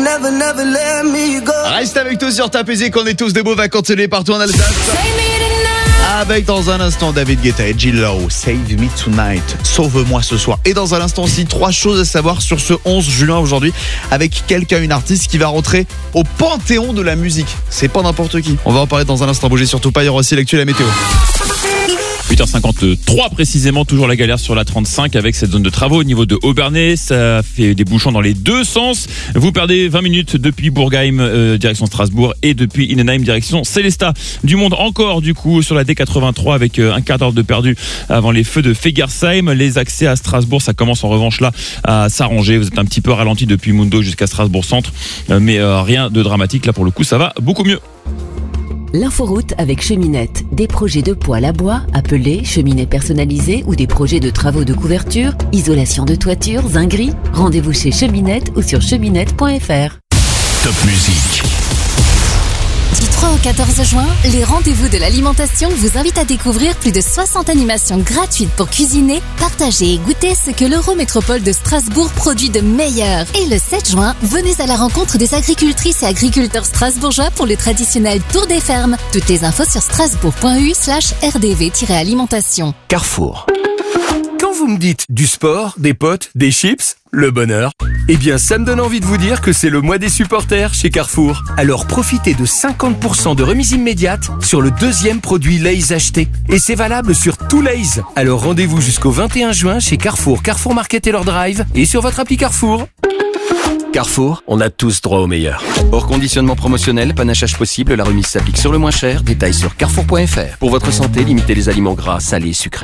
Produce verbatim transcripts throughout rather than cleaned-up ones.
never, never let me go. Reste avec nous sur ta P Z qu'on est tous des beaux vacanciers partout en Alsace. Avec dans un instant David Guetta et Jill Lowe, Save Me Tonight, sauve-moi ce soir. Et dans un instant aussi, trois choses à savoir sur ce onze juin aujourd'hui avec quelqu'un, une artiste qui va rentrer au panthéon de la musique. C'est pas n'importe qui. On va en parler dans un instant, bougez surtout pas, il y aura aussi l'actu et la météo. huit heures cinquante-trois précisément, toujours la galère sur la trente-cinq avec cette zone de travaux au niveau de Aubernais. Ça fait des bouchons dans les deux sens. Vous perdez vingt minutes depuis Bourgheim euh, direction Strasbourg et depuis Innenheim direction Célestat. Du monde encore du coup sur la D quatre-vingt-trois avec euh, un quart d'heure de perdu avant les feux de Fegersheim. Les accès à Strasbourg, ça commence en revanche là à s'arranger. Vous êtes un petit peu ralenti depuis Mundo jusqu'à Strasbourg Centre, euh, mais euh, rien de dramatique. Là pour le coup, ça va beaucoup mieux. L'inforoute avec Cheminette. Des projets de poêle à bois, appelés cheminées personnalisées ou des projets de travaux de couverture, isolation de toiture, zinguerie. Rendez-vous chez Cheminette ou sur cheminette point f r. Top musique. Du trois au quatorze juin, les rendez-vous de l'alimentation vous invitent à découvrir plus de soixante animations gratuites pour cuisiner, partager et goûter ce que l'Eurométropole de Strasbourg produit de meilleur. Et le sept juin, venez à la rencontre des agricultrices et agriculteurs strasbourgeois pour le traditionnel Tour des fermes. Toutes les infos sur strasbourg.eu slash rdv-alimentation. Carrefour. Quand vous me dites du sport, des potes, des chips, le bonheur, eh bien ça me donne envie de vous dire que c'est le mois des supporters chez Carrefour. Alors profitez de cinquante pour cent de remise immédiate sur le deuxième produit Lay's acheté. Et c'est valable sur tout Lay's. Alors rendez-vous jusqu'au vingt et un juin chez Carrefour, Carrefour Market et leur drive et sur votre appli Carrefour. Carrefour, on a tous droit au meilleur. Hors conditionnement promotionnel, panachage possible, la remise s'applique sur le moins cher. Détails sur carrefour point f r. Pour votre santé, limitez les aliments gras, salés, sucrés.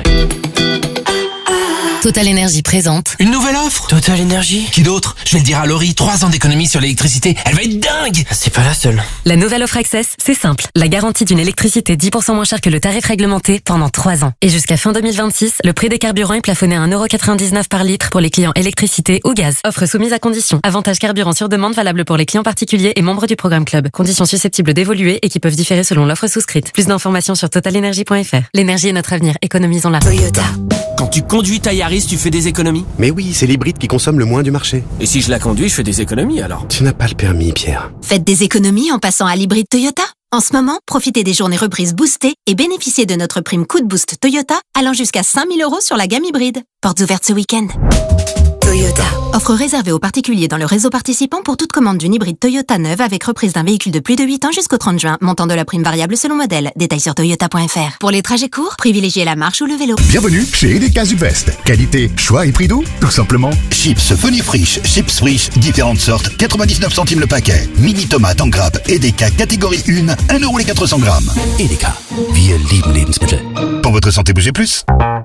Total Énergie présente Une nouvelle offre Total Énergie. Qui d'autre? Je vais le dire à Laurie, trois ans d'économie sur l'électricité. Elle va être dingue. C'est pas la seule. La nouvelle offre Access, c'est simple. La garantie d'une électricité dix pour cent moins chère que le tarif réglementé pendant trois ans. Et jusqu'à fin deux mille vingt-six, le prix des carburants est plafonné à un euro quatre-vingt-dix-neuf par litre pour les clients électricité ou gaz. Offre soumise à conditions. Avantage carburant sur demande valable pour les clients particuliers et membres du programme Club. Conditions susceptibles d'évoluer et qui peuvent différer selon l'offre souscrite. Plus d'informations sur total énergie point f r. L'énergie est notre avenir. Économisons-la. Toyota. Quand tu conduis ta Yaris, tu fais des économies? Mais oui, c'est l'hybride qui consomme le moins du marché. Et si je la conduis, je fais des économies alors? Tu n'as pas le permis, Pierre. Faites des économies en passant à l'hybride Toyota. En ce moment, profitez des journées reprises boostées et bénéficiez de notre prime coup de boost Toyota allant jusqu'à cinq mille euros sur la gamme hybride. Portes ouvertes ce week-end. Toyota. Offre réservée aux particuliers dans le réseau participant pour toute commande d'une hybride Toyota neuve avec reprise d'un véhicule de plus de huit ans jusqu'au trente juin. Montant de la prime variable selon modèle. Détails sur toyota point f r. Pour les trajets courts, privilégiez la marche ou le vélo. Bienvenue chez Edeka Sud-Ouest. Qualité, choix et prix doux, tout simplement. Chips Funny Frisch, chips friches, différentes sortes, quatre-vingt-dix-neuf centimes le paquet. Mini tomate en grappe, Edeka catégorie un, un euro les quatre cents grammes. Edeka. Wir lieben Lebensmittel. Pour votre santé, bougez plus.